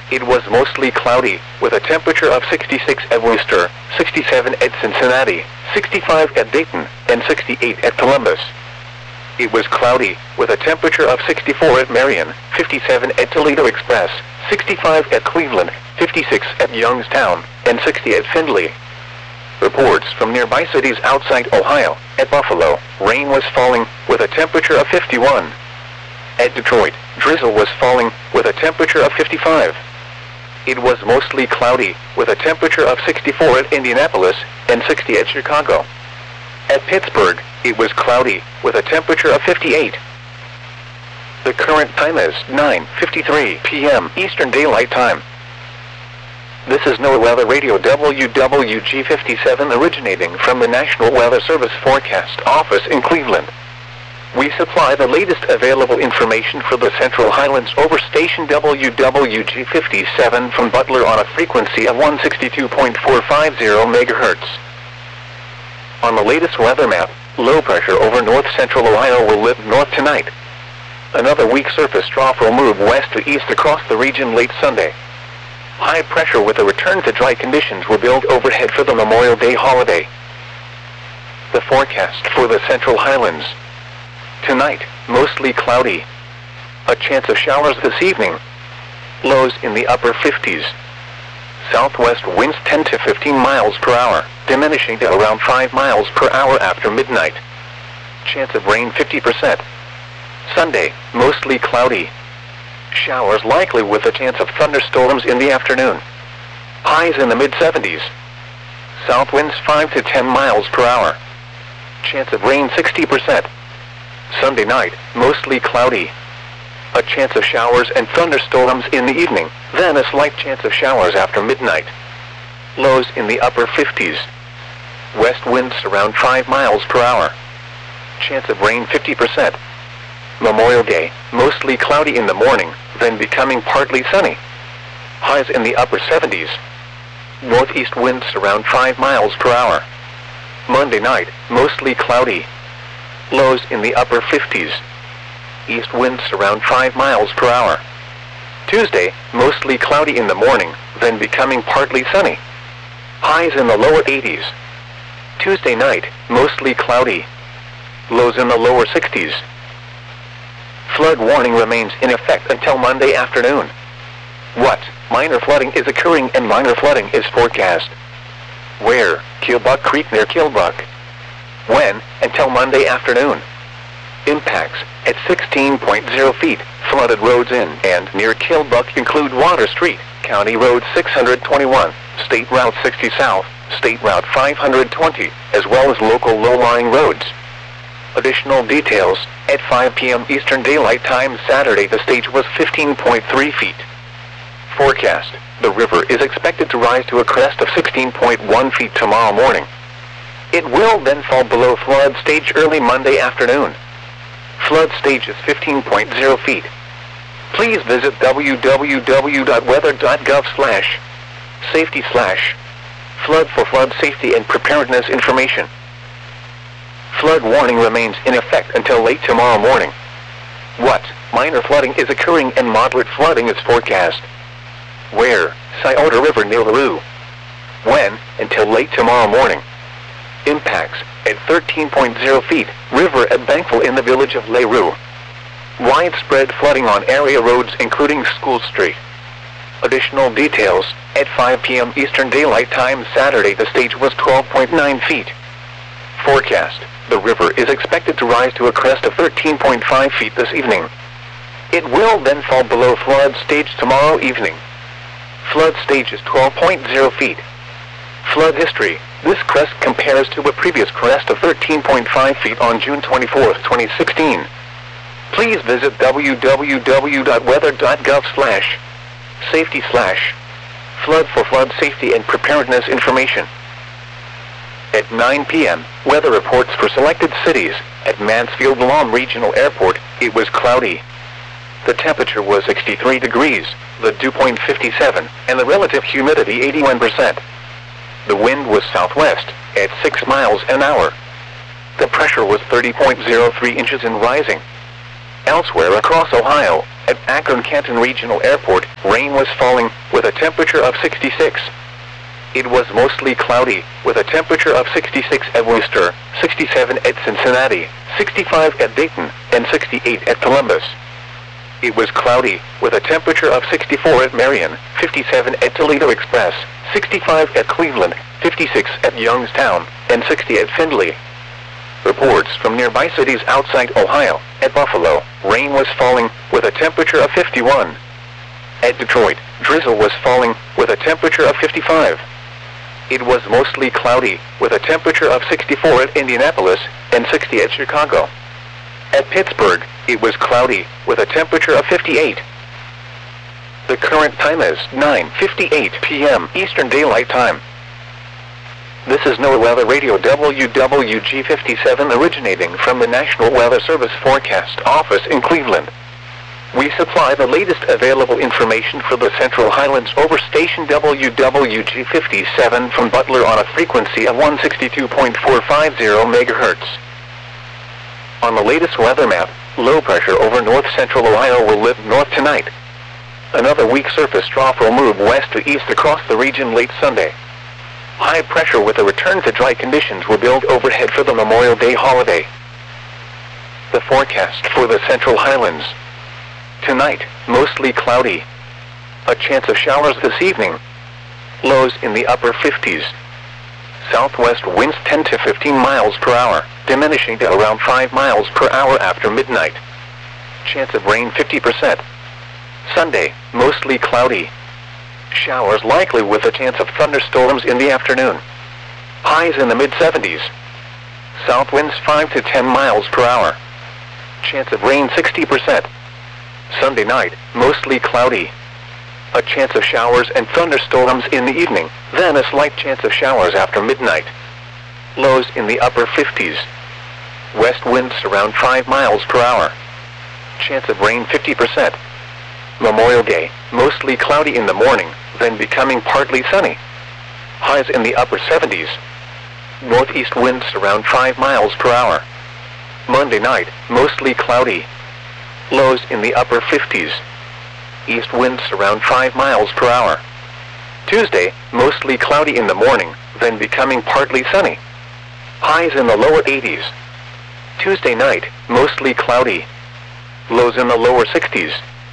It was mostly cloudy, with a temperature of 66 at Worcester, 67 at Cincinnati, 65 at Dayton, and 68 at Columbus. It was cloudy, with a temperature of 64 at Marion, 57 at Toledo Express, 65 at Cleveland, 56 at Youngstown, and 60 at Findlay. Reports from nearby cities outside Ohio. At Buffalo, rain was falling, with a temperature of 51. At Detroit, drizzle was falling, with a temperature of 55. It was mostly cloudy, with a temperature of 64 at Indianapolis, and 60 at Chicago. At Pittsburgh, it was cloudy, with a temperature of 58. The current time is 9:53 p.m. Eastern Daylight Time. This is NOAA Weather Radio WWG57 originating from the National Weather Service Forecast Office in Cleveland. We supply the latest available information for the Central Highlands over station WWG57 from Butler on a frequency of 162.450 MHz. On the latest weather map, low pressure over north-central Ohio will lift north tonight. Another weak surface trough will move west to east across the region late Sunday. High pressure with a return to dry conditions will build overhead for the Memorial Day holiday. The forecast for the Central Highlands. Tonight, mostly cloudy. A chance of showers this evening. Lows in the upper 50s. Southwest winds 10 to 15 miles per hour, diminishing to around 5 miles per hour after midnight. Chance of rain 50%. Sunday, mostly cloudy. Showers likely with a chance of thunderstorms in the afternoon. Highs in the mid-70s. South winds 5 to 10 miles per hour. Chance of rain 60%. Sunday night, mostly cloudy. A chance of showers and thunderstorms in the evening, then a slight chance of showers after midnight. Lows in the upper 50s. West winds around 5 miles per hour. Chance of rain 50%. Memorial Day, mostly cloudy in the morning, then becoming partly sunny. Highs in the upper 70s. Northeast winds around 5 miles per hour. Monday night, mostly cloudy. Lows in the upper 50s. East winds around 5 miles per hour. Tuesday, mostly cloudy in the morning, then becoming partly sunny. Highs in the lower 80s. Tuesday night, mostly cloudy. Lows in the lower 60s. Flood warning remains in effect until Monday afternoon. What? Minor flooding is occurring and minor flooding is forecast. Where? Killbuck Creek near Killbuck. When? Until Monday afternoon. Impacts at 16.0 feet. Flooded roads in and near Killbuck include Water Street, County Road 621, State Route 60 South, State Route 520, as well as local low-lying roads. Additional details, at 5 p.m. Eastern Daylight Time Saturday the stage was 15.3 feet. Forecast, the river is expected to rise to a crest of 16.1 feet tomorrow morning. It will then fall below flood stage early Monday afternoon. Flood stage is 15.0 feet. Please visit www.weather.gov/safety/flood for flood safety and preparedness information. Flood warning remains in effect until late tomorrow morning. What? Minor flooding is occurring and moderate flooding is forecast. Where? Scioto River near LaRue. When? Until late tomorrow morning. Impacts at 13.0 feet, river at Bankville in the village of LaRue. Widespread flooding on area roads including School Street. Additional details, at 5 p.m. Eastern Daylight Time Saturday the stage was 12.9 feet. Forecast, the river is expected to rise to a crest of 13.5 feet this evening. It will then fall below flood stage tomorrow evening. Flood stage is 12.0 feet. Flood history, this crest compares to a previous crest of 13.5 feet on June 24, 2016. Please visit www.weather.gov/safety/flood for flood safety and preparedness information. At 9 p.m., weather reports for selected cities. At Mansfield-Lom Regional Airport, it was cloudy. The temperature was 63 degrees, the dew point 57, and the relative humidity 81%. The wind was southwest, at 6 miles an hour. The pressure was 30.03 inches and rising. Elsewhere across Ohio, At Akron Canton Regional Airport, rain was falling, with a temperature of 66. It was mostly cloudy, with a temperature of 66 at Worcester, 67 at Cincinnati, 65 at Dayton, and 68 at Columbus. It was cloudy, with a temperature of 64 at Marion, 57 at Toledo Express, 65 at Cleveland, 56 at Youngstown, and 60 at Findlay. Reports from nearby cities outside Ohio. At Buffalo, rain was falling, with a temperature of 51. At Detroit, drizzle was falling, with a temperature of 55. It was mostly cloudy, with a temperature of 64 at Indianapolis, and 60 at Chicago. At Pittsburgh, it was cloudy, with a temperature of 58. The current time is 9:58 p.m. Eastern Daylight Time. This is NOAA Weather Radio WWG57 originating from the National Weather Service Forecast Office in Cleveland. We supply the latest available information for the Central Highlands over station WWG57 from Butler on a frequency of 162.450 MHz. On the latest weather map, low pressure over north-central Ohio will lift north tonight. Another weak surface trough will move west to east across the region late Sunday. High pressure with a return to dry conditions will build overhead for the Memorial Day holiday. The forecast for the Central Highlands. Tonight, mostly cloudy. A chance of showers this evening. Lows in the upper 50s. Southwest winds 10 to 15 miles per hour, diminishing to around 5 miles per hour after midnight. Chance of rain 50%. Sunday, mostly cloudy. Showers likely with a chance of thunderstorms in the afternoon. Highs in the mid-70s. South winds 5 to 10 miles per hour. Chance of rain 60%. Sunday night, mostly cloudy. A chance of showers and thunderstorms in the evening, then a slight chance of showers after midnight. Lows in the upper 50s. West winds around 5 miles per hour. Chance of rain 50%. Memorial Day, mostly cloudy in the morning, then becoming partly sunny. Highs in the upper 70s. Northeast winds around 5 miles per hour. Monday night, mostly cloudy. Lows in the upper 50s. East winds around 5 miles per hour. Tuesday, mostly cloudy in the morning, then becoming partly sunny. Highs in the lower 80s. Tuesday night, mostly cloudy. Lows in the lower 60s.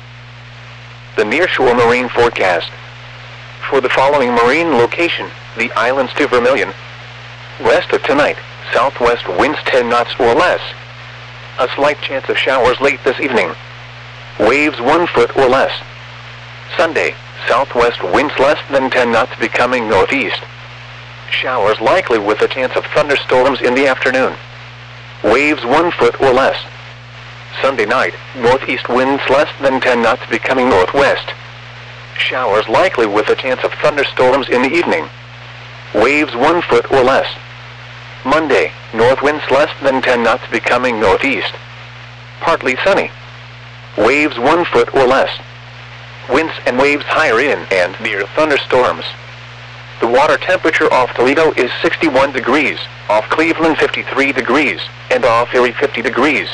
The nearshore marine forecast. For the following marine location, the islands to Vermilion. West of tonight, southwest winds 10 knots or less. A slight chance of showers late this evening. Waves 1 foot or less. Sunday, southwest winds less than 10 knots becoming northeast. Showers likely with a chance of thunderstorms in the afternoon. Waves 1 foot or less. Sunday night, northeast winds less than 10 knots becoming northwest. Showers likely with a chance of thunderstorms in the evening. Waves 1 foot or less. Monday, north winds less than 10 knots becoming northeast. Partly sunny. Waves 1 foot or less. Winds and waves higher in and near thunderstorms. The water temperature off Toledo is 61 degrees, off Cleveland 53 degrees, and off Erie 50 degrees.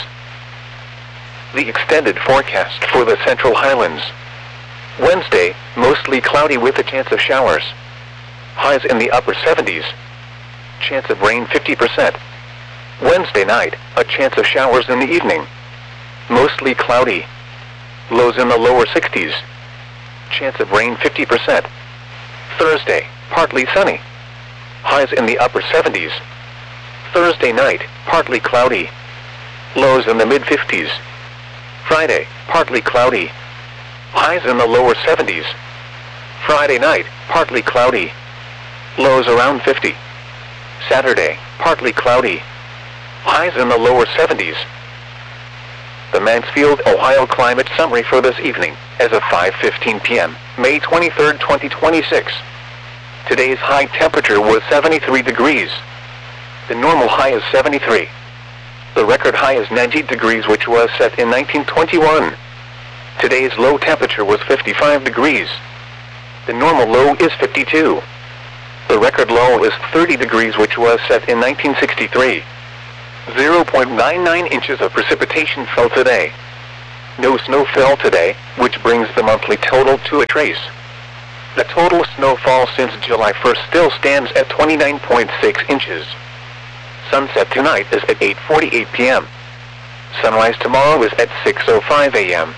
The extended forecast for the Central Highlands. Wednesday, mostly cloudy with a chance of showers. Highs in the upper 70s. Chance of rain 50%. Wednesday night, a chance of showers in the evening. Mostly cloudy. Lows in the lower 60s. Chance of rain 50%. Thursday, partly sunny. Highs in the upper 70s. Thursday night, partly cloudy. Lows in the mid-50s. Friday, partly cloudy. Highs in the lower 70s. Friday night, partly cloudy. Lows around 50. Saturday, partly cloudy. Highs in the lower 70s. The Mansfield, Ohio climate summary for this evening, as of 5:15 p.m., May 23, 2026. Today's high temperature was 73 degrees. The normal high is 73. The record high is 90 degrees, which was set in 1921. Today's low temperature was 55 degrees. The normal low is 52. The record low is 30 degrees, which was set in 1963. 0.99 inches of precipitation fell today. No snow fell today, which brings the monthly total to a trace. The total snowfall since July 1st still stands at 29.6 inches. Sunset tonight is at 8:48 p.m. Sunrise tomorrow is at 6:05 a.m.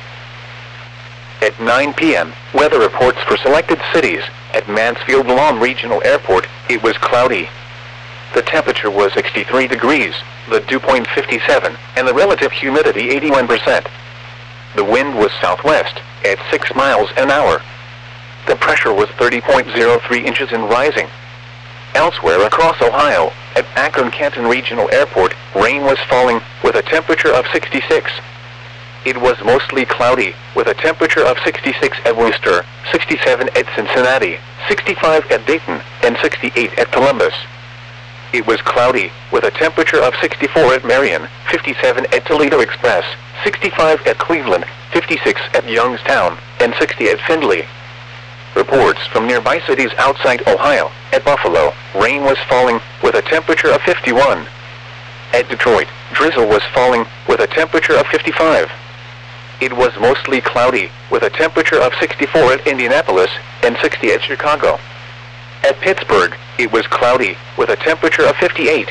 At 9 p.m., weather reports for selected cities. At Mansfield Lawn Regional Airport, it was cloudy. The temperature was 63 degrees, the dew point 57, and the relative humidity 81%. The wind was southwest, at 6 miles an hour. The pressure was 30.03 inches and rising. Elsewhere across Ohio, at Akron-Canton Regional Airport, rain was falling, with a temperature of 66. It was mostly cloudy, with a temperature of 66 at Worcester, 67 at Cincinnati, 65 at Dayton, and 68 at Columbus. It was cloudy, with a temperature of 64 at Marion, 57 at Toledo Express, 65 at Cleveland, 56 at Youngstown, and 60 at Findlay. Reports from nearby cities outside Ohio. At Buffalo, rain was falling, with a temperature of 51. At Detroit, drizzle was falling, with a temperature of 55. It was mostly cloudy, with a temperature of 64 at Indianapolis, and 60 at Chicago. At Pittsburgh, it was cloudy, with a temperature of 58.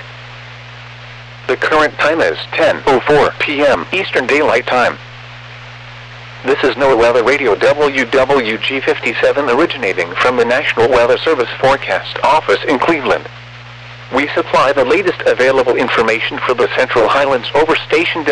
The current time is 10:04 p.m. Eastern Daylight Time. This is NOAA Weather Radio WWG57 originating from the National Weather Service Forecast Office in Cleveland. We supply the latest available information for the Central Highlands over station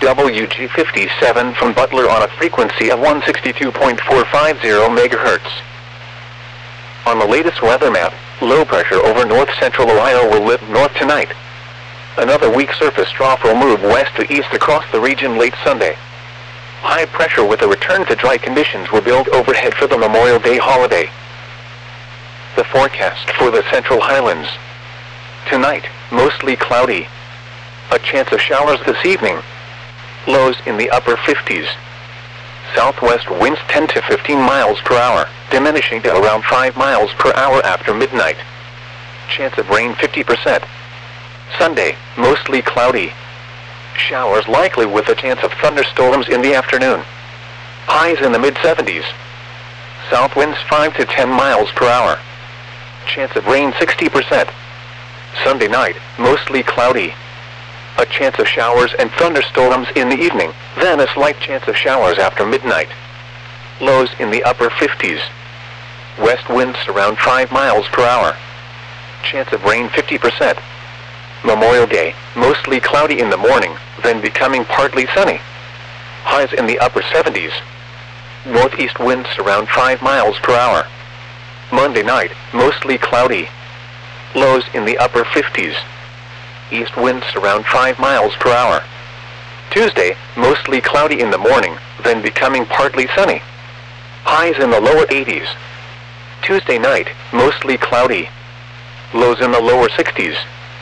WWG57 from Butler on a frequency of 162.450 MHz. On the latest weather map, low pressure over north-central Ohio will lift north tonight. Another weak surface trough will move west to east across the region late Sunday. High pressure with a return to dry conditions will build overhead for the Memorial Day holiday. The forecast for the Central Highlands. Tonight, mostly cloudy. A chance of showers this evening. Lows in the upper 50s. Southwest winds 10 to 15 miles per hour, diminishing to around 5 miles per hour after midnight. Chance of rain 50%. Sunday, mostly cloudy. Showers likely with a chance of thunderstorms in the afternoon. Highs in the mid-70s. South winds 5 to 10 miles per hour. Chance of rain 60%. Sunday night, mostly cloudy. A chance of showers and thunderstorms in the evening, then a slight chance of showers after midnight. Lows in the upper 50s. West winds around 5 miles per hour. Chance of rain 50%. Memorial Day, mostly cloudy in the morning, then becoming partly sunny. Highs in the upper 70s. Northeast winds around 5 miles per hour. Monday night, mostly cloudy. Lows in the upper 50s. East winds around 5 miles per hour. Tuesday, mostly cloudy in the morning, then becoming partly sunny. Highs in the lower 80s. Tuesday night, mostly cloudy. Lows in the lower 60s.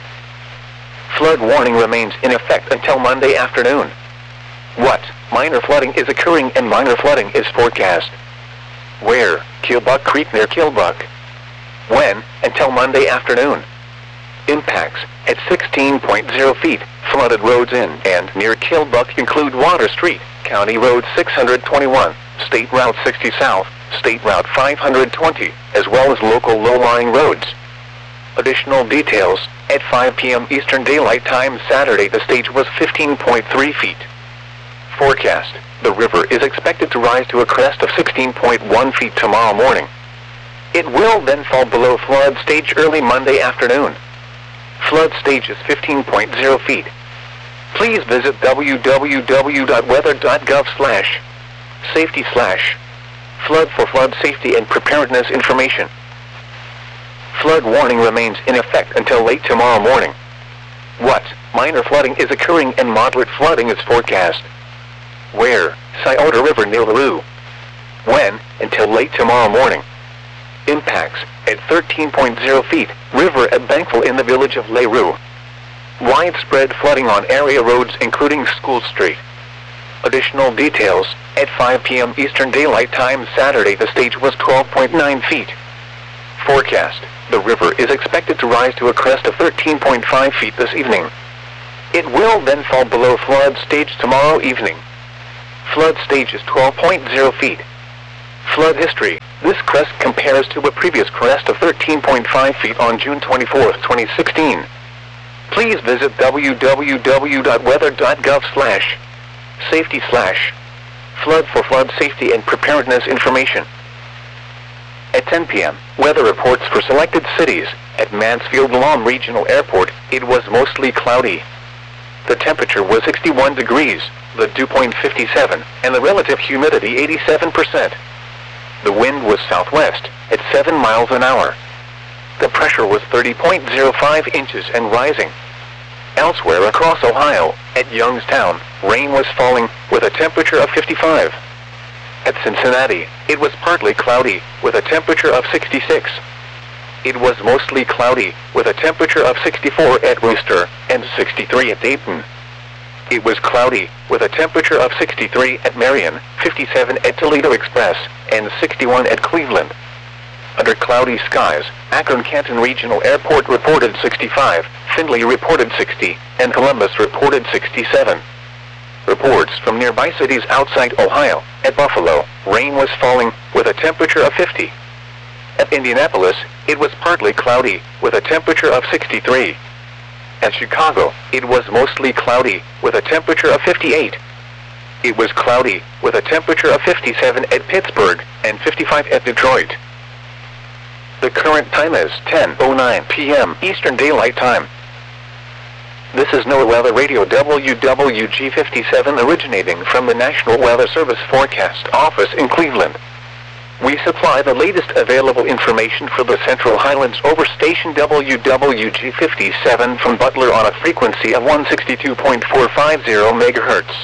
Flood warning remains in effect until Monday afternoon. What? Minor flooding is occurring and minor flooding is forecast. Where? Killbuck Creek near Killbuck. When? Until Monday afternoon. Impacts at 16.0 feet. Flooded roads in and near Killbuck include Water Street, County Road 621, State Route 60 South, State Route 520, as well as local low-lying roads. Additional details, at 5 p.m. Eastern Daylight Time Saturday the stage was 15.3 feet. Forecast, the river is expected to rise to a crest of 16.1 feet tomorrow morning. It will then fall below flood stage early Monday afternoon. Flood stage is 15.0 feet. Please visit www.weather.gov/safety/flood for flood safety and preparedness information. Flood warning remains in effect until late tomorrow morning. What? Minor flooding is occurring and moderate flooding is forecast. Where? Scioto River near LaRue. When? Until late tomorrow morning. Impacts at 13.0 feet. River at Bankville in the village of LaRue. Widespread flooding on area roads including School Street. Additional details, at 5 p.m. Eastern Daylight Time Saturday the stage was 12.9 feet. Forecast, the river is expected to rise to a crest of 13.5 feet this evening. It will then fall below flood stage tomorrow evening. Flood stage is 12.0 feet. Flood history. This crest compares to a previous crest of 13.5 feet on June 24, 2016. Please visit www.weather.gov/safety/flood for flood safety and preparedness information. At 10 p.m., weather reports for selected cities. At Mansfield-Lam Regional Airport, it was mostly cloudy. The temperature was 61 degrees, the dew point 57, and the relative humidity 87%. The wind was southwest, at 7 miles an hour. The pressure was 30.05 inches and rising. Elsewhere across Ohio, at Youngstown, rain was falling, with a temperature of 55. At Cincinnati, it was partly cloudy, with a temperature of 66. It was mostly cloudy, with a temperature of 64 at Worcester, and 63 at Dayton. It was cloudy, with a temperature of 63 at Marion, 57 at Toledo Express, and 61 at Cleveland. Under cloudy skies, Akron-Canton Regional Airport reported 65, Findlay reported 60, and Columbus reported 67. Reports from nearby cities outside Ohio. At Buffalo, rain was falling, with a temperature of 50. At Indianapolis, it was partly cloudy, with a temperature of 63. At Chicago, it was mostly cloudy, with a temperature of 58. It was cloudy, with a temperature of 57 at Pittsburgh, and 55 at Detroit. The current time is 10:09 p.m. Eastern Daylight Time. This is NOAA Weather Radio WWG57 originating from the National Weather Service Forecast Office in Cleveland. We supply the latest available information for the Central Highlands over station WWG57 from Butler on a frequency of 162.450 MHz.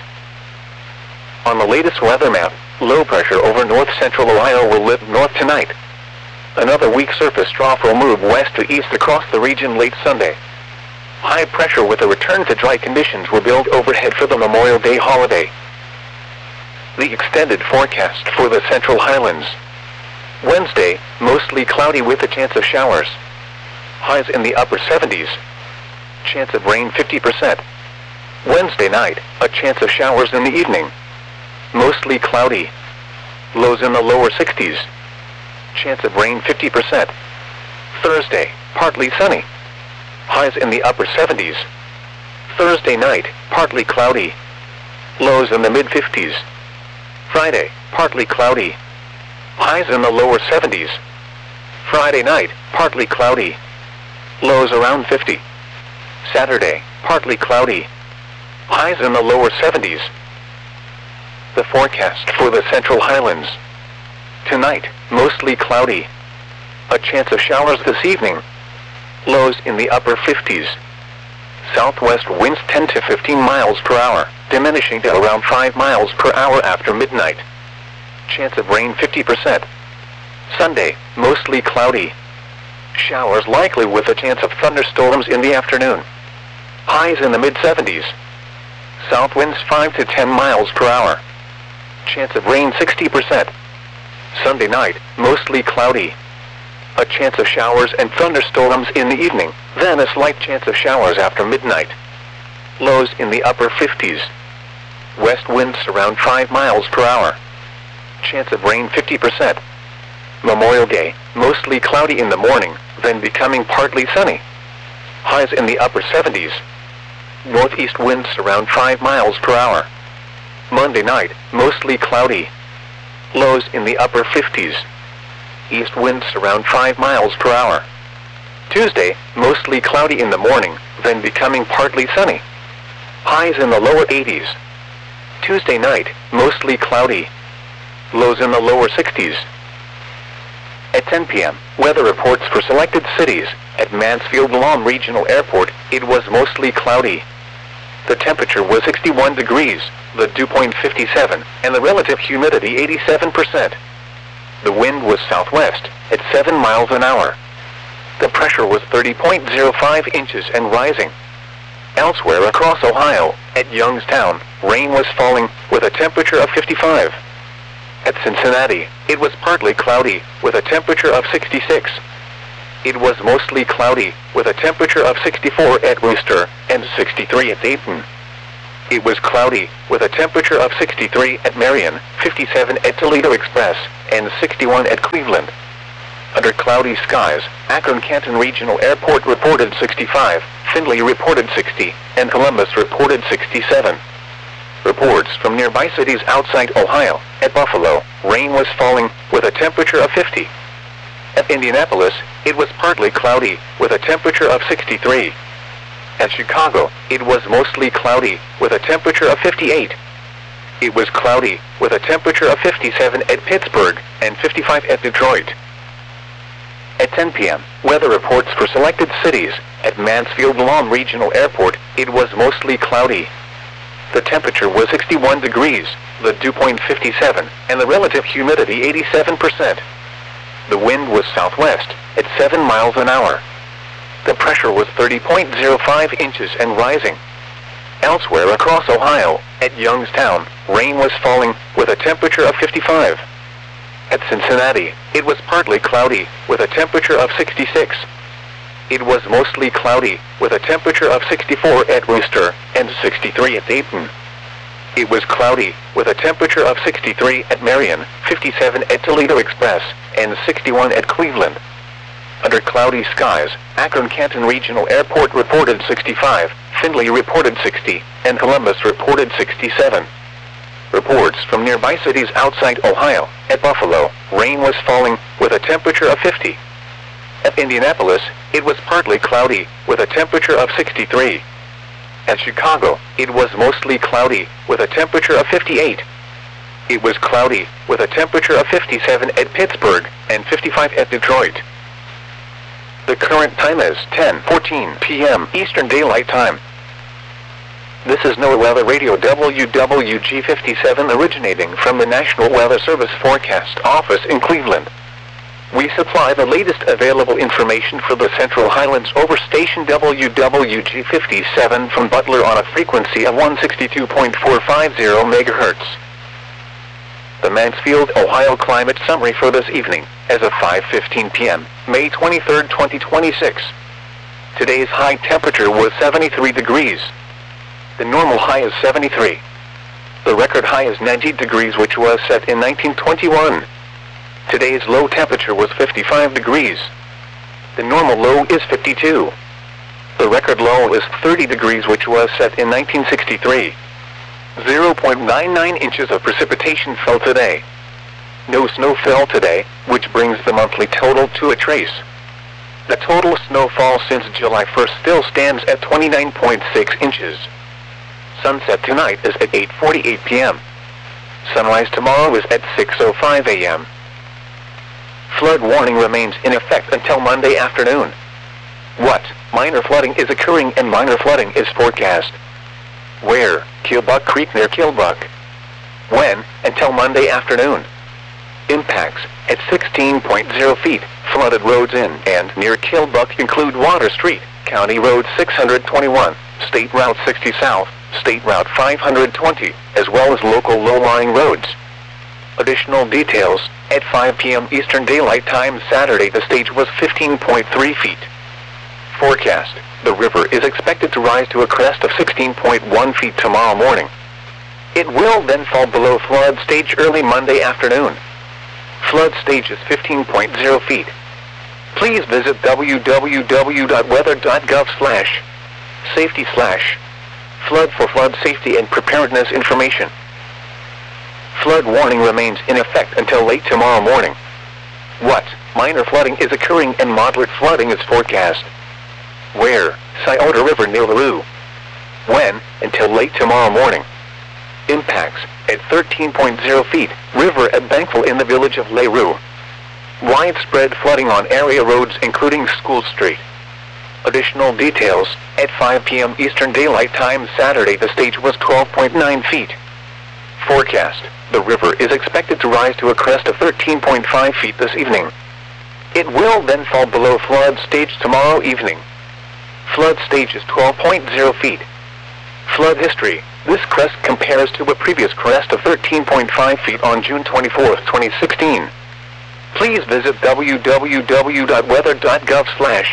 On the latest weather map, low pressure over north-central Ohio will lift north tonight. Another weak surface trough will move west to east across the region late Sunday. High pressure with a return to dry conditions will build overhead for the Memorial Day holiday. The extended forecast for the Central Highlands. Wednesday, mostly cloudy with a chance of showers. Highs in the upper 70s. Chance of rain 50%. Wednesday night, a chance of showers in the evening. Mostly cloudy. Lows in the lower 60s. Chance of rain 50%. Thursday, partly sunny. Highs in the upper 70s. Thursday night, partly cloudy. Lows in the mid-50s. Friday, partly cloudy. Highs in the lower 70s. Friday night, partly cloudy. Lows around 50. Saturday, partly cloudy. Highs in the lower 70s. The forecast for the Central Highlands. Tonight, mostly cloudy. A chance of showers this evening. Lows in the upper 50s. Southwest winds 10 to 15 miles per hour, diminishing to around 5 miles per hour after midnight. Chance of rain 50%. Sunday, mostly cloudy. Showers likely with a chance of thunderstorms in the afternoon. Highs in the mid-70s. South winds 5 to 10 miles per hour. Chance of rain 60%. Sunday night, mostly cloudy. A chance of showers and thunderstorms in the evening, then a slight chance of showers after midnight. Lows in the upper 50s. West winds around 5 miles per hour. Chance of rain 50%. Memorial Day, mostly cloudy in the morning, then becoming partly sunny. Highs in the upper 70s. Northeast winds around 5 miles per hour. Monday night, mostly cloudy. Lows in the upper 50s. East winds around 5 miles per hour. Tuesday, mostly cloudy in the morning, then becoming partly sunny. Highs in the lower 80s. Tuesday night, mostly cloudy. Lows in the lower 60s. At 10 p.m., weather reports for selected cities. At Mansfield-Lam Regional Airport, it was mostly cloudy. The temperature was 61 degrees, the dew point 57, and the relative humidity 87%. The wind was southwest, at 7 miles an hour. The pressure was 30.05 inches and rising. Elsewhere across Ohio, at Youngstown, rain was falling, with a temperature of 55. At Cincinnati, it was partly cloudy, with a temperature of 66. It was mostly cloudy, with a temperature of 64 at Worcester, and 63 at Dayton. it was cloudy, with a temperature of 63 at Marion, 57 at Toledo Express, and 61 at Cleveland. Under cloudy skies, Akron-Canton Regional Airport reported 65, Findlay reported 60, and Columbus reported 67. Reports from nearby cities outside Ohio. At Buffalo, rain was falling, with a temperature of 50. At Indianapolis, it was partly cloudy, with a temperature of 63. At Chicago, it was mostly cloudy, with a temperature of 58. It was cloudy, with a temperature of 57 at Pittsburgh, and 55 at Detroit. At 10 p.m., weather reports for selected cities. At Mansfield Lawn Regional Airport, it was mostly cloudy. The temperature was 61 degrees, the dew point 57, and the relative humidity 87%. The wind was southwest, at 7 miles an hour. The pressure was 30.05 inches and rising. Elsewhere across Ohio, at Youngstown, rain was falling, with a temperature of 55. At Cincinnati, it was partly cloudy, with a temperature of 66. It was mostly cloudy, with a temperature of 64 at Worcester, and 63 at Dayton. It was cloudy, with a temperature of 63 at Marion, 57 at Toledo Express, and 61 at Cleveland. Under cloudy skies, Akron-Canton Regional Airport reported 65, Findlay reported 60, and Columbus reported 67. Reports from nearby cities outside Ohio. At Buffalo, rain was falling, with a temperature of 50. At Indianapolis, it was partly cloudy, with a temperature of 63. At Chicago, it was mostly cloudy, with a temperature of 58. It was cloudy, with a temperature of 57 at Pittsburgh, and 55 at Detroit. The current time is 10:14 p.m. Eastern Daylight Time. This is NOAA Weather Radio WWG57 originating from the National Weather Service Forecast Office in Cleveland. We supply the latest available information for the Central Highlands over station WWG57 from Butler on a frequency of 162.450 MHz. The Mansfield, Ohio climate summary for this evening, as of 5:15 p.m., May 23, 2026. Today's high temperature was 73 degrees. The normal high is 73. The record high is 90 degrees, which was set in 1921. Today's low temperature was 55 degrees. The normal low is 52. The record low is 30 degrees, which was set in 1963. 0.99 inches of precipitation fell today. No snow fell today, which brings the monthly total to a trace. The total snowfall since July 1st still stands at 29.6 inches. Sunset tonight is at 8:48 p.m. Sunrise tomorrow is at 6:05 a.m. Flood warning remains in effect until Monday afternoon. What? Minor flooding is occurring and minor flooding is forecast. Where? Killbuck Creek near Killbuck. When? Until Monday afternoon. Impacts at 16.0 feet. Flooded roads in and near Killbuck include Water Street, County Road 621, State Route 60 South, State Route 520, as well as local low-lying roads. Additional details, at 5 p.m. Eastern Daylight Time Saturday the stage was 15.3 feet. Forecast, the river is expected to rise to a crest of 16.1 feet tomorrow morning. It will then fall below flood stage early Monday afternoon. Flood stage is 15.0 feet. Please visit www.weather.gov/safety/flood for flood safety and preparedness information. Flood warning remains in effect until late tomorrow morning. What? Minor flooding is occurring and moderate flooding is forecast. Where? Scioto River near LaRue. When? Until late tomorrow morning. Impacts at 13.0 feet. River at Bankville in the village of LaRue. Widespread flooding on area roads including School Street. Additional details, at 5 p.m. Eastern Daylight Time Saturday the stage was 12.9 feet. Forecast, the river is expected to rise to a crest of 13.5 feet this evening. It will then fall below flood stage tomorrow evening. Flood stage is 12.0 feet. Flood history, this crest compares to a previous crest of 13.5 feet on June 24, 2016. Please visit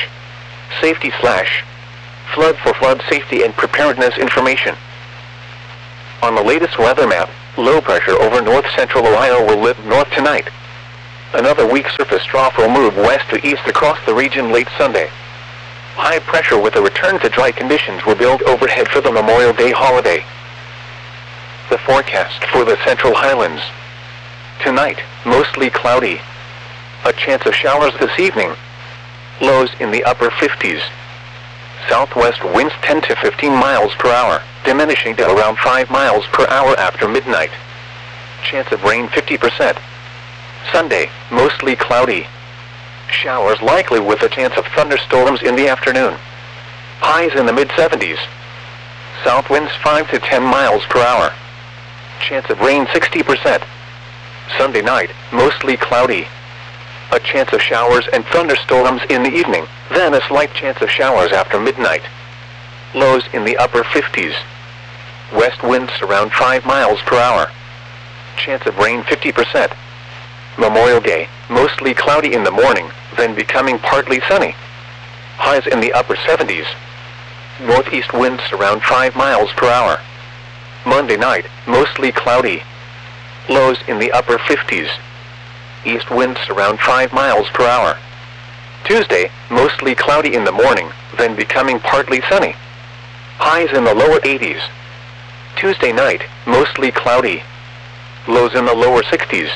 www.weather.gov/safety/flood for flood safety and preparedness information. On the latest weather map, low pressure over north central Ohio will lift north tonight. Another weak surface trough will move west to east across the region late Sunday. High pressure with a return to dry conditions will build overhead for the Memorial Day holiday. The forecast for the Central Highlands. Tonight, mostly cloudy. A chance of showers this evening. Lows in the upper 50s. Southwest winds 10 to 15 miles per hour, diminishing to around 5 miles per hour after midnight. Chance of rain 50%. Sunday, mostly cloudy. Showers likely with a chance of thunderstorms in the afternoon. Highs in the mid-70s. South winds 5 to 10 miles per hour. Chance of rain 60%. Sunday night, mostly cloudy. A chance of showers and thunderstorms in the evening, then a slight chance of showers after midnight. Lows in the upper 50s. West winds around 5 miles per hour. Chance of rain 50%. Memorial Day, mostly cloudy in the morning, then becoming partly sunny. Highs in the upper 70s. Northeast winds around 5 miles per hour. Monday night, mostly cloudy. Lows in the upper 50s. East winds around 5 miles per hour. Tuesday, mostly cloudy in the morning, then becoming partly sunny. Highs in the lower 80s. Tuesday night, mostly cloudy. Lows in the lower 60s.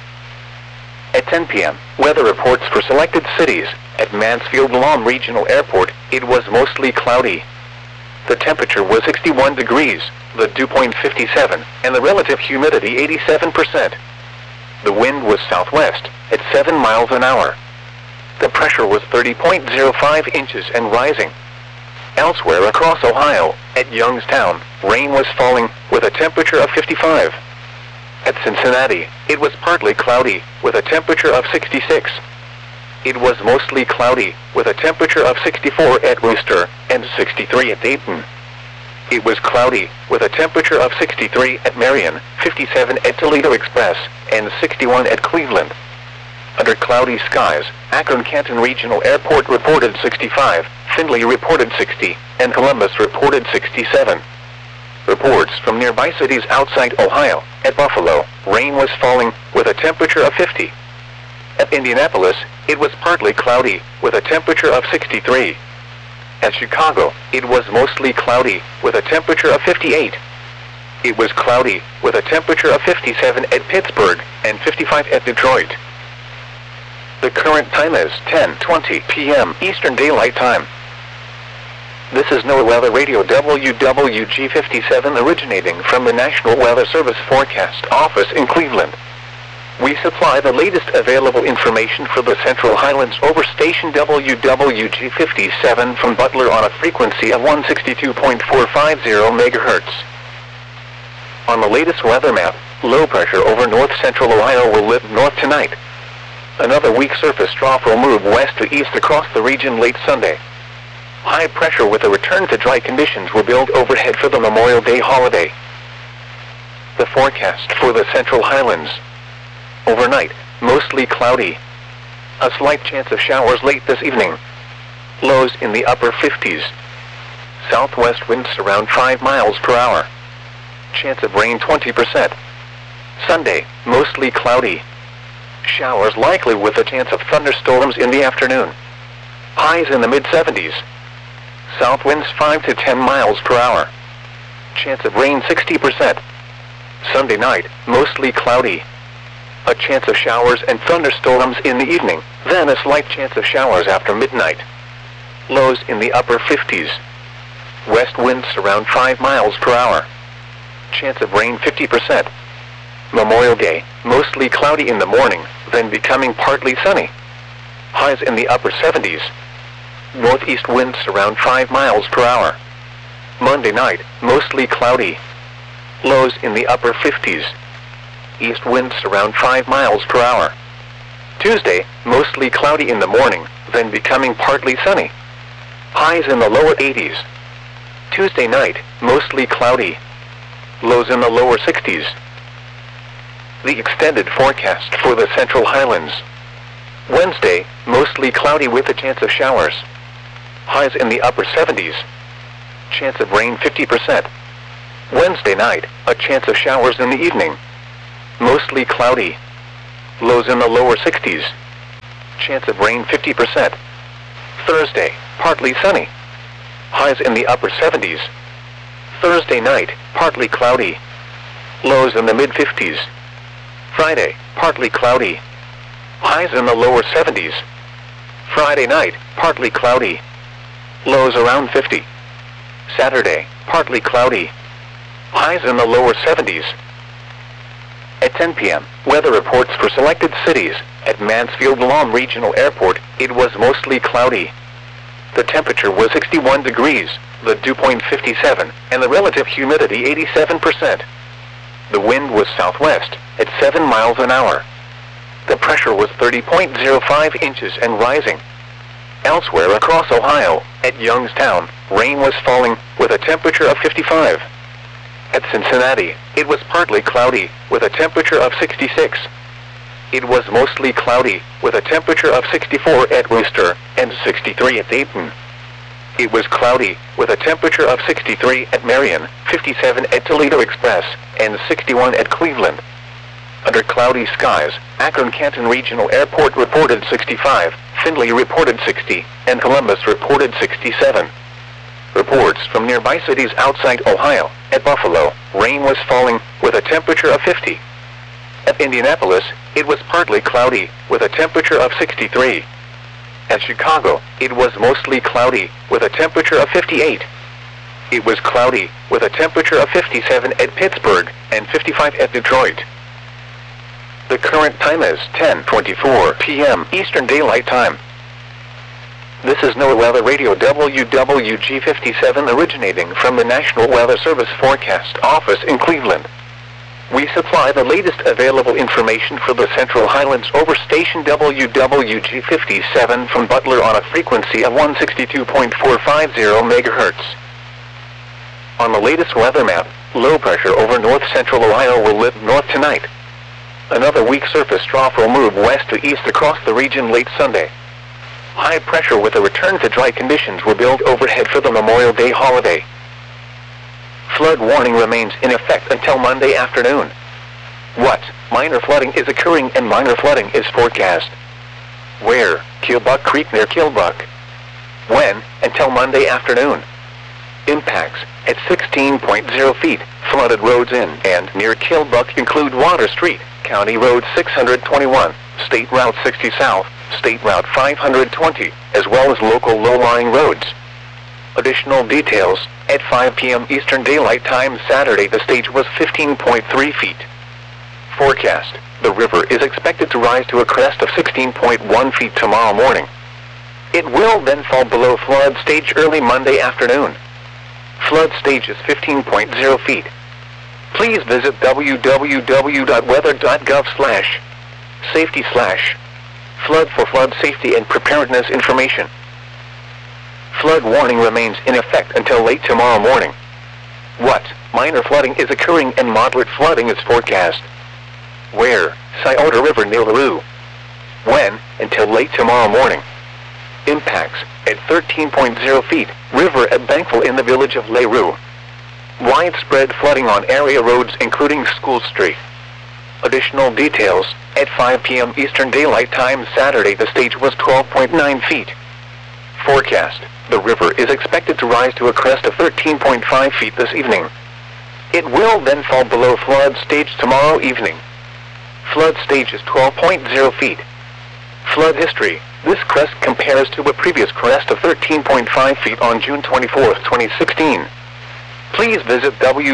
At 10 p.m., weather reports for selected cities. At Mansfield-Lom Regional Airport, it was mostly cloudy. The temperature was 61 degrees, the dew point 57, and the relative humidity 87%. The wind was southwest, at 7 miles an hour. The pressure was 30.05 inches and rising. Elsewhere across Ohio, at Youngstown, rain was falling, with a temperature of 55. At Cincinnati, it was partly cloudy, with a temperature of 66. It was mostly cloudy, with a temperature of 64 at Worcester, and 63 at Dayton. It was cloudy, with a temperature of 63 at Marion, 57 at Toledo Express, and 61 at Cleveland. Under cloudy skies, Akron-Canton Regional Airport reported 65, Findlay reported 60, and Columbus reported 67. Reports from nearby cities outside Ohio. At Buffalo, rain was falling, with a temperature of 50. At Indianapolis, it was partly cloudy, with a temperature of 63. At Chicago, it was mostly cloudy, with a temperature of 58. It was cloudy, with a temperature of 57 at Pittsburgh, and 55 at Detroit. The current time is 10:20 p.m. Eastern Daylight Time. This is NOAA Weather Radio WWG57 originating from the National Weather Service Forecast Office in Cleveland. We supply the latest available information for the Central Highlands over station WWG57 from Butler on a frequency of 162.450 MHz. On the latest weather map, low pressure over north central Ohio will lift north tonight. Another weak surface trough will move west to east across the region late Sunday. High pressure with a return to dry conditions will build overhead for the Memorial Day holiday. The forecast for the Central Highlands. Overnight, mostly cloudy. A slight chance of showers late this evening. Lows in the upper 50s. Southwest winds around 5 miles per hour. Chance of rain 20%. Sunday, mostly cloudy. Showers likely with a chance of thunderstorms in the afternoon. Highs in the mid-70s. South winds 5 to 10 miles per hour. Chance of rain 60%. Sunday night, mostly cloudy. A chance of showers and thunderstorms in the evening, then a slight chance of showers after midnight. Lows in the upper 50s. West winds around 5 miles per hour. Chance of rain 50%. Memorial Day, mostly cloudy in the morning, then becoming partly sunny. Highs in the upper 70s. Northeast winds around 5 miles per hour. Monday night, mostly cloudy. Lows in the upper 50s. East winds around 5 miles per hour. Tuesday, mostly cloudy in the morning, then becoming partly sunny. Highs in the lower 80s. Tuesday night, mostly cloudy. Lows in the lower 60s. The extended forecast for the Central Highlands. Wednesday, mostly cloudy with a chance of showers. Highs in the upper 70s. Chance of rain 50%. Wednesday night, a chance of showers in the evening. Mostly cloudy. Lows in the lower 60s. Chance of rain 50%. Thursday, partly sunny. Highs in the upper 70s. Thursday night, partly cloudy. Lows in the mid-50s. Friday, partly cloudy. Highs in the lower 70s. Friday night, partly cloudy. Lows around 50. Saturday, partly cloudy. Highs in the lower 70s. At 10 p.m., weather reports for selected cities. At Mansfield-Lam Regional Airport, it was mostly cloudy. The temperature was 61 degrees, the dew point 57, and the relative humidity 87%. The wind was southwest, at 7 miles an hour. The pressure was 30.05 inches and rising. Elsewhere across Ohio, at Youngstown, rain was falling, with a temperature of 55. At Cincinnati, it was partly cloudy, with a temperature of 66. It was mostly cloudy, with a temperature of 64 at Worcester, and 63 at Dayton. It was cloudy, with a temperature of 63 at Marion, 57 at Toledo Express, and 61 at Cleveland. Under cloudy skies, Akron-Canton Regional Airport reported 65, Findlay reported 60, and Columbus reported 67. Reports from nearby cities outside Ohio. At Buffalo, rain was falling, with a temperature of 50. At Indianapolis, it was partly cloudy, with a temperature of 63. At Chicago, it was mostly cloudy, with a temperature of 58. It was cloudy, with a temperature of 57 at Pittsburgh, and 55 at Detroit. The current time is 10:24 p.m. Eastern Daylight Time. This is NOAA Weather Radio WWG57 originating from the National Weather Service Forecast Office in Cleveland. We supply the latest available information for the Central Highlands over station WWG57 from Butler on a frequency of 162.450 MHz. On the latest weather map, low pressure over north-central Ohio will lift north tonight. Another weak surface trough will move west to east across the region late Sunday. High pressure with a return to dry conditions will build overhead for the Memorial Day holiday. Flood warning remains in effect until Monday afternoon. What? Minor flooding is occurring and minor flooding is forecast. Where? Killbuck Creek near Killbuck. When? Until Monday afternoon. Impacts. At 16.0 feet, flooded roads in and near Killbuck include Water Street, County Road 621, State Route 60 South, State Route 520, as well as local low-lying roads. Additional details. At 5 p.m. Eastern Daylight Time Saturday, the stage was 15.3 feet. Forecast. The river is expected to rise to a crest of 16.1 feet tomorrow morning. It will then fall below flood stage early Monday afternoon. Flood stage is 15.0 feet. Please visit www.weather.gov/safety/flood for flood safety and preparedness information. Flood warning remains in effect until late tomorrow morning. What? Minor flooding is occurring and moderate flooding is forecast. Where? Scioto River near LaRue. When? Until late tomorrow morning. Impacts. At 13.0 feet, river at Bankville in the village of LaRue. Widespread flooding on area roads including School Street. Additional details. At 5 p.m. Eastern Daylight Time Saturday, the stage was 12.9 feet. Forecast. The river is expected to rise to a crest of 13.5 feet this evening. It will then fall below flood stage tomorrow evening. Flood stage is 12.0 feet. Flood history. This crest compares to a previous crest of 13.5 feet on June 24, 2016. Please visit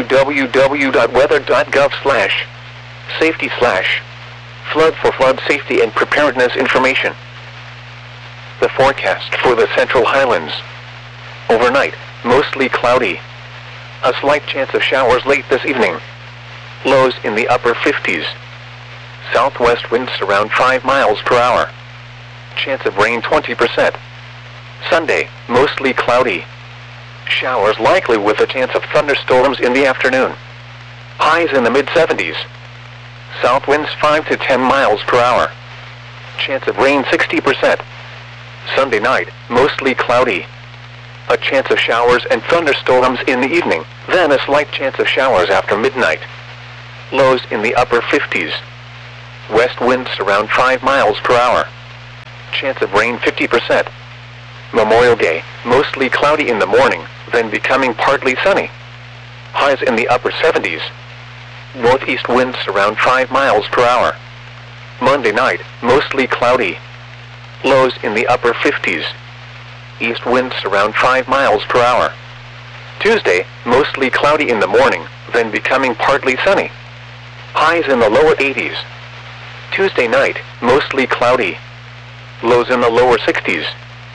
www.weather.gov/safety/flood for flood safety and preparedness information. The forecast for the Central Highlands. Overnight, mostly cloudy. A slight chance of showers late this evening. Lows in the upper 50s. Southwest winds around 5 miles per hour. Chance of rain 20%. Sunday, mostly cloudy. Showers likely with a chance of thunderstorms in the afternoon. Highs in the mid-70s. South winds 5 to 10 miles per hour. Chance of rain 60%. Sunday night, mostly cloudy. a chance of showers and thunderstorms in the evening, then a slight chance of showers after midnight. Lows in the upper 50s. West winds around 5 miles per hour. Chance of rain 50%. Memorial Day, mostly cloudy in the morning, then becoming partly sunny. Highs in the upper 70s. Northeast winds around 5 miles per hour. Monday night, mostly cloudy. Lows in the upper 50s. East winds around 5 miles per hour. Tuesday, mostly cloudy in the morning, then becoming partly sunny. Highs in the lower 80s. Tuesday night, mostly cloudy. Lows in the lower 60s.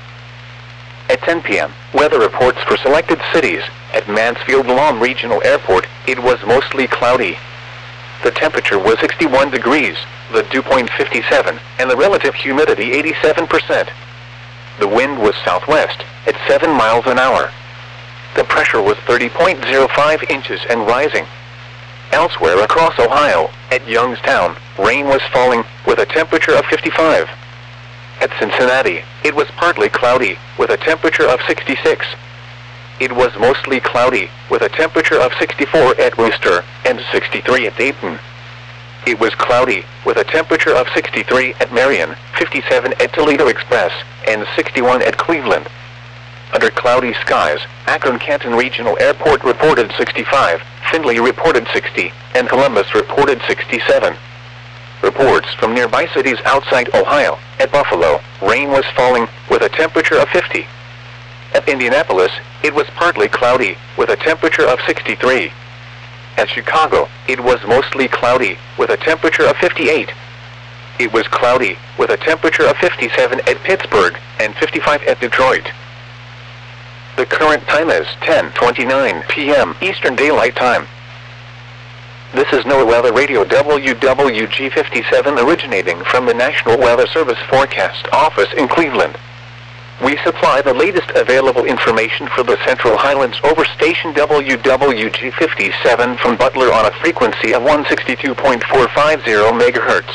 At 10 p.m., weather reports for selected cities. At Mansfield-Lahm Regional Airport, it was mostly cloudy. The temperature was 61 degrees, the dew point 57, and the relative humidity 87%. The wind was southwest, at 7 miles an hour. The pressure was 30.05 inches and rising. Elsewhere across Ohio, at Youngstown, rain was falling, with a temperature of 55. At Cincinnati, it was partly cloudy, with a temperature of 66. It was mostly cloudy, with a temperature of 64 at Worcester, and 63 at Dayton. It was cloudy, with a temperature of 63 at Marion, 57 at Toledo Express, and 61 at Cleveland. Under cloudy skies, Akron-Canton Regional Airport reported 65, Findlay reported 60, and Columbus reported 67. Reports from nearby cities outside Ohio. At Buffalo, rain was falling, with a temperature of 50. At Indianapolis, it was partly cloudy, with a temperature of 63. At Chicago, it was mostly cloudy, with a temperature of 58. It was cloudy, with a temperature of 57 at Pittsburgh, and 55 at Detroit. The current time is 10:29 p.m. Eastern Daylight Time. This is NOAA Weather Radio WWG57 originating from the National Weather Service Forecast Office in Cleveland. We supply the latest available information for the Central Highlands over station WWG57 from Butler on a frequency of 162.450 MHz.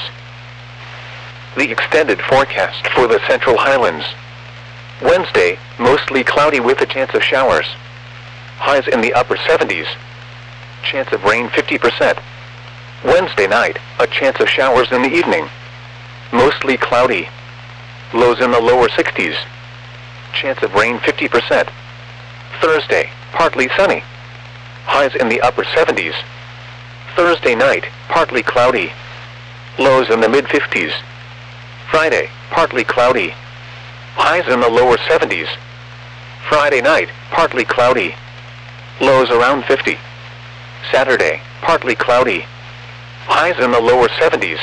The extended forecast for the Central Highlands. Wednesday, mostly cloudy with a chance of showers. Highs in the upper 70s. Chance of rain 50%. Wednesday night, a chance of showers in the evening. Mostly cloudy. Lows in the lower 60s. Chance of rain 50%. Thursday, partly sunny. Highs in the upper 70s. Thursday night, partly cloudy. Lows in the mid-50s. Friday, partly cloudy. Highs in the lower 70s. Friday night, partly cloudy. Lows around 50. Saturday, partly cloudy. Highs in the lower 70s.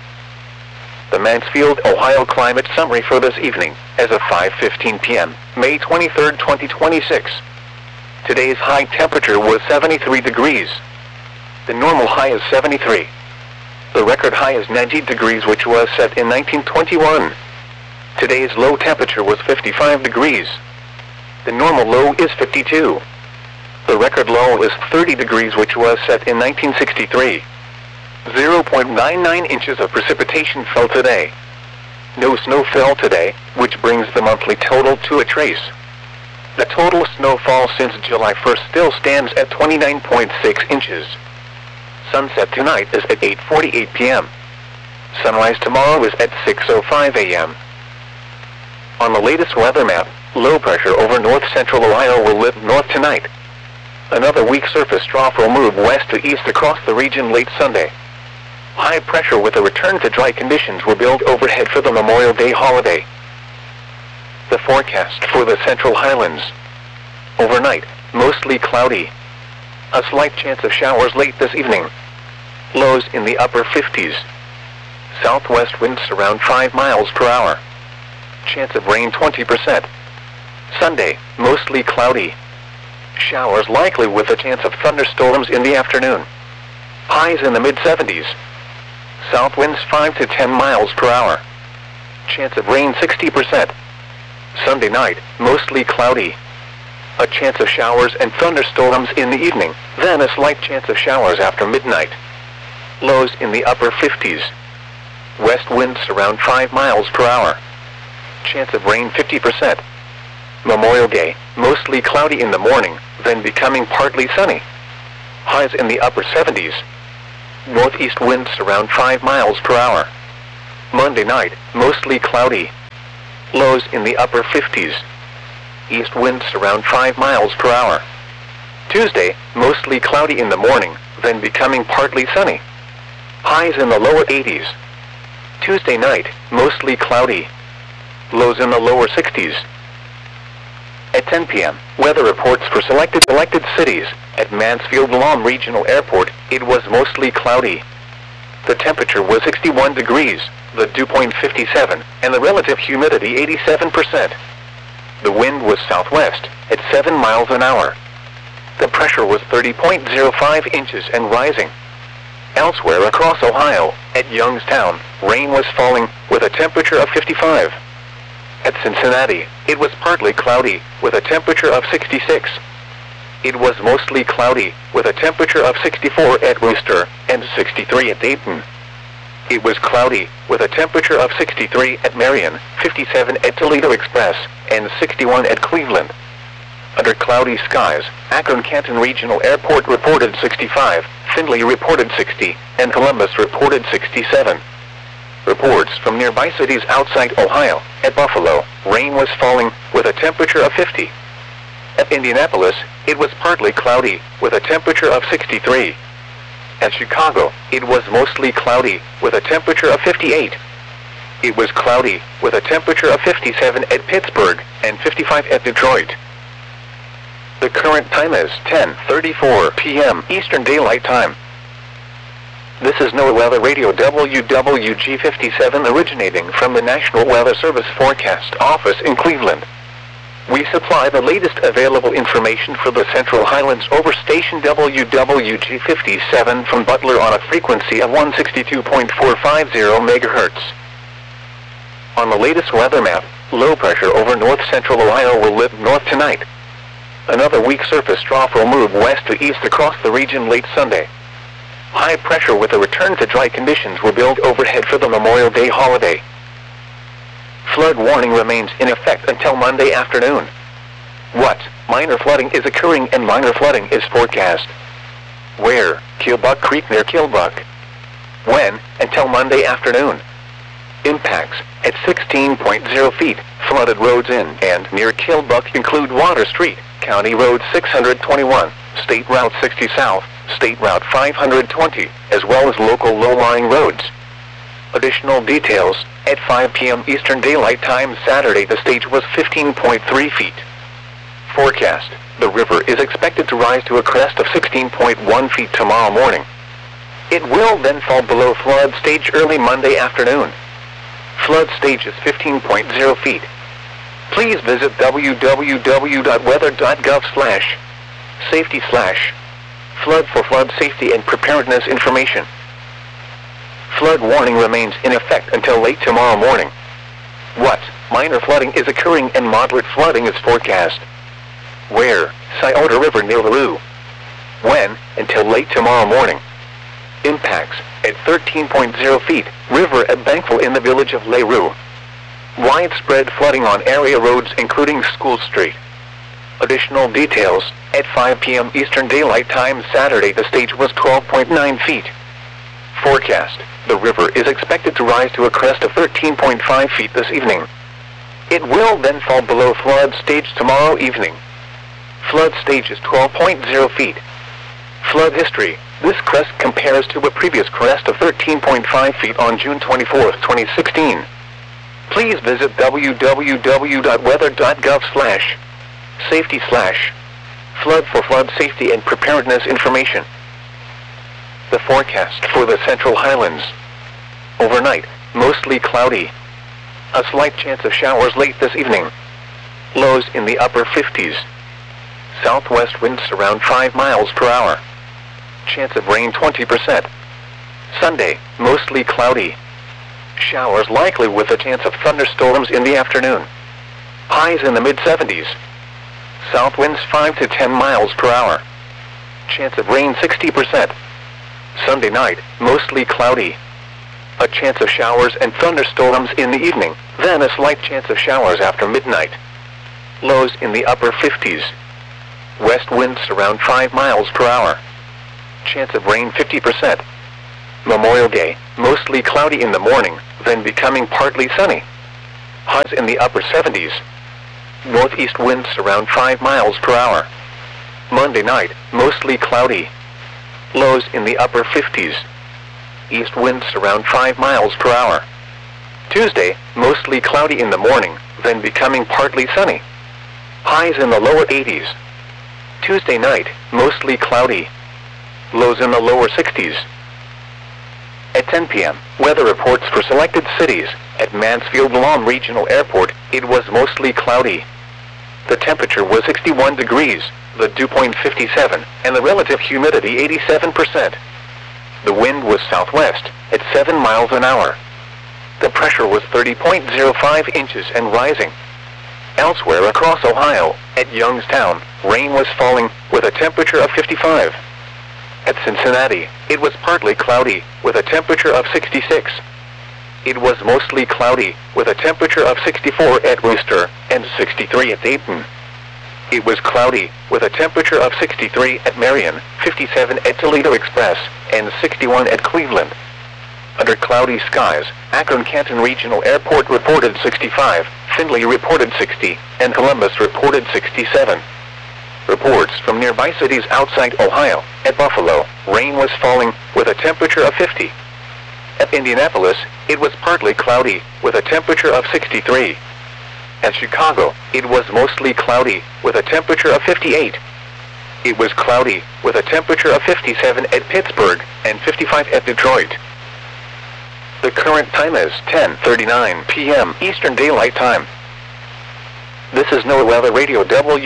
The Mansfield, Ohio climate summary for this evening, as of 5:15 p.m., May 23, 2026. Today's high temperature was 73 degrees. The normal high is 73. The record high is 90 degrees, which was set in 1921. Today's low temperature was 55 degrees. The normal low is 52. The record low is 30 degrees, which was set in 1963. 0.99 inches of precipitation fell today. No snow fell today, which brings the monthly total to a trace. The total snowfall since July 1st still stands at 29.6 inches. Sunset tonight is at 8:48 p.m. Sunrise tomorrow is at 6:05 a.m. On the latest weather map, low pressure over north-central Ohio will lift north tonight. Another weak surface trough will move west to east across the region late Sunday. High pressure with a return to dry conditions will build overhead for the Memorial Day holiday. The forecast for the Central Highlands. Overnight, mostly cloudy. A slight chance of showers late this evening. Lows in the upper 50s. Southwest winds around 5 miles per hour. Chance of rain 20%. Sunday, mostly cloudy. Showers likely with a chance of thunderstorms in the afternoon. Highs in the mid-70s. South winds 5 to 10 miles per hour. Chance of rain 60%. Sunday night, mostly cloudy. A chance of showers and thunderstorms in the evening, then a slight chance of showers after midnight. Lows in the upper 50s. West winds around 5 miles per hour. Chance of rain 50%. Memorial Day, mostly cloudy in the morning, then becoming partly sunny. Highs in the upper 70s. Northeast winds around 5 miles per hour. Monday night, mostly cloudy. Lows in the upper 50s. East winds around 5 miles per hour. Tuesday, mostly cloudy in the morning, then becoming partly sunny. Highs in the lower 80s. Tuesday night, mostly cloudy. Lows in the lower 60s. At 10 p.m., weather reports for selected cities. At Mansfield-Lom Regional Airport, it was mostly cloudy. The temperature was 61 degrees, the dew point 57, and the relative humidity 87%. The wind was southwest, at 7 miles an hour. The pressure was 30.05 inches and rising. Elsewhere across Ohio, at Youngstown, rain was falling, with a temperature of 55. At Cincinnati, it was partly cloudy, with a temperature of 66. It was mostly cloudy, with a temperature of 64 at Worcester, and 63 at Dayton. It was cloudy, with a temperature of 63 at Marion, 57 at Toledo Express, and 61 at Cleveland. Under cloudy skies, Akron-Canton Regional Airport reported 65, Findlay reported 60, and Columbus reported 67. Reports from nearby cities outside Ohio. At Buffalo, rain was falling, with a temperature of 50. At Indianapolis, it was partly cloudy, with a temperature of 63. At Chicago, it was mostly cloudy, with a temperature of 58. It was cloudy, with a temperature of 57 at Pittsburgh, and 55 at Detroit. The current time is 10:34 p.m. Eastern Daylight Time. This is NOAA Weather Radio WWG57 originating from the National Weather Service Forecast Office in Cleveland. We supply the latest available information for the Central Highlands over station WWG57 from Butler on a frequency of 162.450 MHz. On the latest weather map, low pressure over north-central Ohio will lift north tonight. Another weak surface trough will move west to east across the region late Sunday. High pressure with a return to dry conditions will build overhead for the Memorial Day holiday. Flood warning remains in effect until Monday afternoon. What? Minor flooding is occurring and minor flooding is forecast. Where? Killbuck Creek near Killbuck. When? Until Monday afternoon. Impacts at 16.0 feet. Flooded roads in and near Killbuck include Water Street, County Road 621, State Route 60 South, State Route 520, as well as local low-lying roads. Additional details, at 5 p.m. Eastern Daylight Time Saturday the stage was 15.3 feet. Forecast, the river is expected to rise to a crest of 16.1 feet tomorrow morning. It will then fall below flood stage early Monday afternoon. Flood stage is 15.0 feet. Please visit www.weather.gov/safety/flood for flood safety and preparedness information. Flood warning remains in effect until late tomorrow morning. What? Minor flooding is occurring and moderate flooding is forecast. Where? Scioto River near LaRue. When? Until late tomorrow morning. Impacts at 13.0 feet, river at Bankville in the village of LaRue. Widespread flooding on area roads including School Street. Additional details, at 5 p.m. Eastern Daylight Time Saturday the stage was 12.9 feet. Forecast, the river is expected to rise to a crest of 13.5 feet this evening. It will then fall below flood stage tomorrow evening. Flood stage is 12.0 feet. Flood history, this crest compares to a previous crest of 13.5 feet on June 24, 2016. Please visit www.weather.gov/safety/flood for flood safety and preparedness information. The forecast for the Central Highlands. Overnight, mostly cloudy. A slight chance of showers late this evening. Lows in the upper 50s. Southwest winds around 5 miles per hour. Chance of rain 20%. Sunday, mostly cloudy. Showers likely with a chance of thunderstorms in the afternoon. Highs in the mid-70s. South winds 5 to 10 miles per hour. Chance of rain 60%. Sunday night, mostly cloudy. A chance of showers and thunderstorms in the evening, then a slight chance of showers after midnight. lows in the upper 50s. West winds around 5 miles per hour. Chance of rain 50%. Memorial Day, mostly cloudy in the morning, then becoming partly sunny. Highs in the upper 70s. Northeast winds around 5 miles per hour. Monday night, mostly cloudy. Lows in the upper 50s. East winds around 5 miles per hour. Tuesday, mostly cloudy in the morning, then becoming partly sunny. Highs in the lower 80s. Tuesday night, mostly cloudy. Lows in the lower 60s. At 10 p.m., weather reports for selected cities. At Mansfield-Guam Regional Airport, it was mostly cloudy. The temperature was 61 degrees, the dew point 57, and the relative humidity 87%. The wind was southwest, at 7 miles an hour. The pressure was 30.05 inches and rising. Elsewhere across Ohio, at Youngstown, rain was falling, with a temperature of 55. At Cincinnati, it was partly cloudy, with a temperature of 66. It was mostly cloudy, with a temperature of 64 at Worcester, and 63 at Dayton. It was cloudy, with a temperature of 63 at Marion, 57 at Toledo Express, and 61 at Cleveland. Under cloudy skies, Akron-Canton Regional Airport reported 65, Findlay reported 60, and Columbus reported 67. Reports from nearby cities outside Ohio. At Buffalo, rain was falling, with a temperature of 50. At Indianapolis, it was partly cloudy, with a temperature of 63. At Chicago, it was mostly cloudy, with a temperature of 58. It was cloudy, with a temperature of 57 at Pittsburgh, and 55 at Detroit. The current time is 10:39 p.m. Eastern Daylight Time. This is NOAA Weather Radio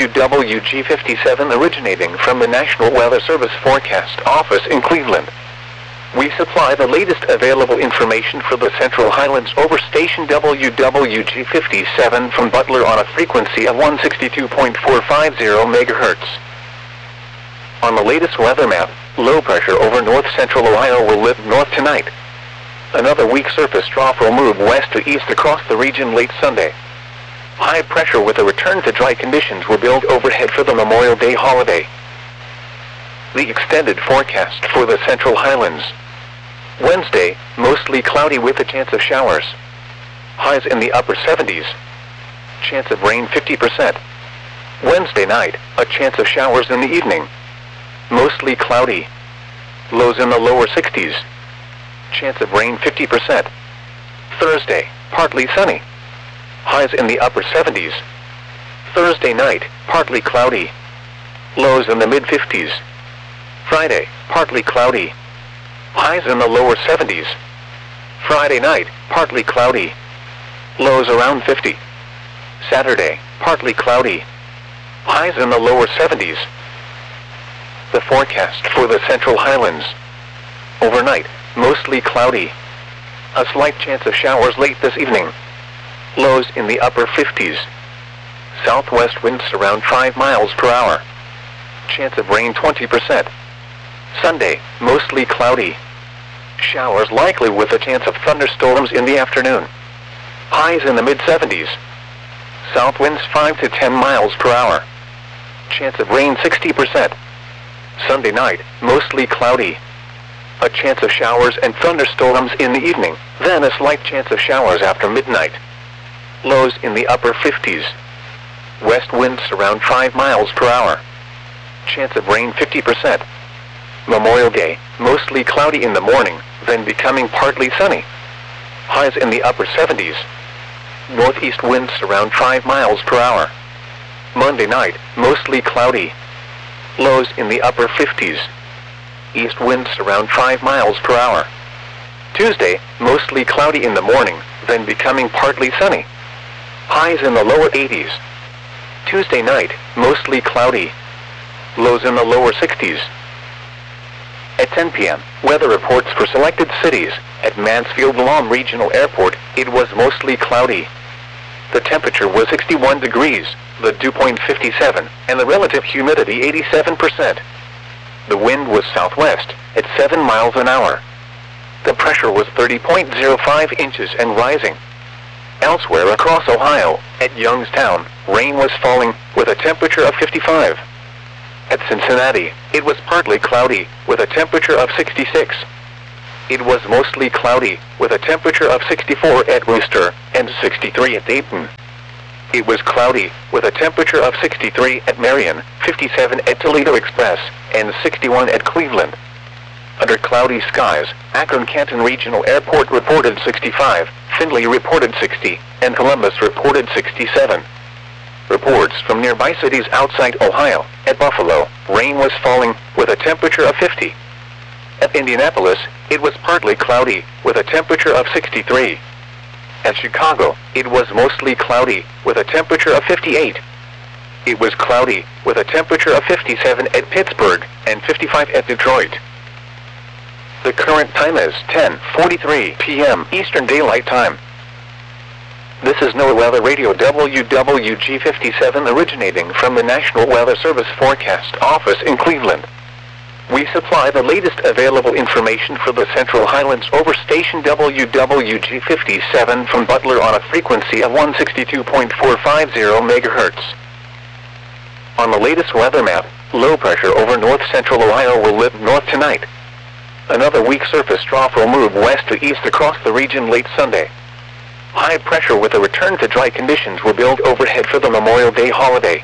WWG57 originating from the National Weather Service Forecast Office in Cleveland. We supply the latest available information for the Central Highlands over station WWG57 from Butler on a frequency of 162.450 MHz. On the latest weather map, low pressure over north-central Ohio will lift north tonight. Another weak surface trough will move west to east across the region late Sunday. High pressure with a return to dry conditions will build overhead for the Memorial Day holiday. The extended forecast for the Central Highlands. Wednesday, mostly cloudy with a chance of showers. Highs in the upper 70s. Chance of rain 50%. Wednesday night, a chance of showers in the evening. Mostly cloudy. Lows in the lower 60s. Chance of rain 50%. Thursday, partly sunny. Highs in the upper 70s. Thursday night, partly cloudy. Lows in the mid-50s. Friday, partly cloudy. Highs in the lower 70s. Friday night, partly cloudy. Lows around 50. Saturday, partly cloudy. Highs in the lower 70s. The forecast for the Central Highlands. Overnight, mostly cloudy. A slight chance of showers late this evening. Lows in the upper 50s. Southwest winds around 5 miles per hour. Chance of rain 20%. Sunday, mostly cloudy. Showers likely with a chance of thunderstorms in the afternoon. Highs in the mid-70s. South winds 5 to 10 miles per hour. Chance of rain 60%. Sunday night, mostly cloudy. A chance of showers and thunderstorms in the evening, then a slight chance of showers after midnight. Lows in the upper 50s. West winds around 5 miles per hour. Chance of rain 50%. Memorial Day, mostly cloudy in the morning, then becoming partly sunny. Highs in the upper 70s. Northeast winds around 5 miles per hour. Monday night, mostly cloudy. Lows in the upper 50s. East winds around 5 miles per hour. Tuesday, mostly cloudy in the morning, then becoming partly sunny. Highs in the lower 80s. Tuesday night, mostly cloudy. Lows in the lower 60s. At 10 p.m., weather reports for selected cities. At Mansfield-Guam Regional Airport, it was mostly cloudy. The temperature was 61 degrees, the dew point 57, and the relative humidity 87%. The wind was southwest, at 7 miles an hour. The pressure was 30.05 inches and rising. Elsewhere across Ohio, at Youngstown, rain was falling, with a temperature of 55. At Cincinnati, it was partly cloudy, with a temperature of 66. It was mostly cloudy, with a temperature of 64 at Worcester, and 63 at Dayton. It was cloudy, with a temperature of 63 at Marion, 57 at Toledo Express, and 61 at Cleveland. Under cloudy skies, Akron-Canton Regional Airport reported 65, Findlay reported 60, and Columbus reported 67. Reports from nearby cities outside Ohio. At Buffalo, rain was falling, with a temperature of 50. At Indianapolis, it was partly cloudy, with a temperature of 63. At Chicago, it was mostly cloudy, with a temperature of 58. It was cloudy, with a temperature of 57 at Pittsburgh, and 55 at Detroit. The current time is 10:43 p.m. Eastern Daylight Time. This is NOAA Weather Radio WWG57 originating from the National Weather Service Forecast Office in Cleveland. We supply the latest available information for the Central Highlands over station WWG57 from Butler on a frequency of 162.450 MHz. On the latest weather map, low pressure over north-central Ohio will lift north tonight. Another weak surface trough will move west to east across the region late Sunday. High pressure with a return to dry conditions will build overhead for the Memorial Day holiday.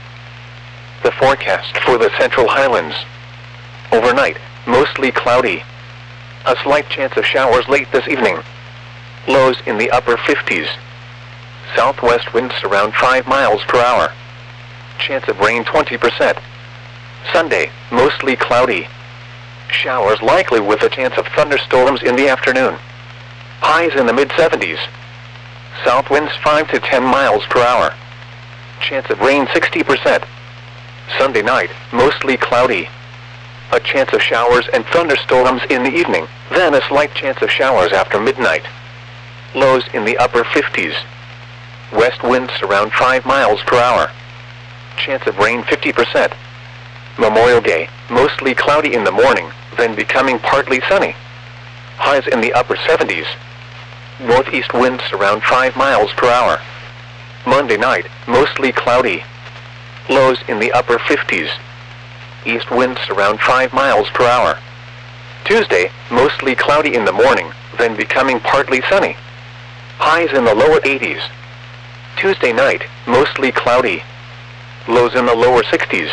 The forecast for the Central Highlands. Overnight, mostly cloudy. A slight chance of showers late this evening. Lows in the upper 50s. Southwest winds around 5 miles per hour. Chance of rain 20%. Sunday, mostly cloudy. Showers likely with a chance of thunderstorms in the afternoon. Highs in the mid-70s. South winds 5 to 10 miles per hour. Chance of rain 60%. Sunday night, mostly cloudy. A chance of showers and thunderstorms in the evening, then a slight chance of showers after midnight. Lows in the upper 50s. West winds around 5 miles per hour. Chance of rain 50%. Memorial Day, mostly cloudy in the morning, then becoming partly sunny. Highs in the upper 70s. Northeast winds around 5 miles per hour. Monday night, mostly cloudy. Lows in the upper 50s. East winds around 5 miles per hour. Tuesday, mostly cloudy in the morning, then becoming partly sunny. Highs in the lower 80s. Tuesday night, mostly cloudy. Lows in the lower 60s.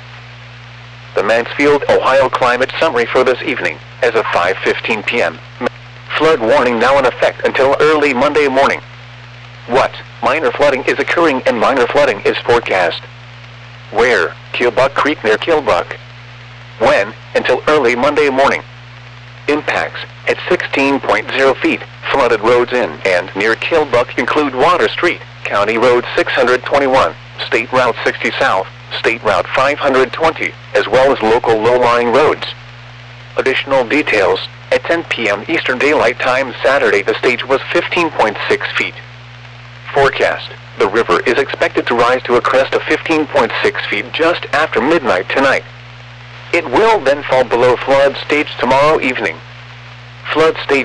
The Mansfield, Ohio climate summary for this evening, as of 5:15 p.m. Flood warning now in effect until early Monday morning. What? Minor flooding is occurring and minor flooding is forecast. Where? Killbuck Creek near Killbuck. When? Until early Monday morning. Impacts, at 16.0 feet, flooded roads in and near Killbuck include Water Street, County Road 621, State Route 60 South, State Route 520, as well as local low-lying roads. Additional details, at 10 p.m. Eastern Daylight Time Saturday the stage was 15.6 feet. Forecast, the river is expected to rise to a crest of 15.6 feet just after midnight tonight. It will then fall below flood stage tomorrow evening. Flood stage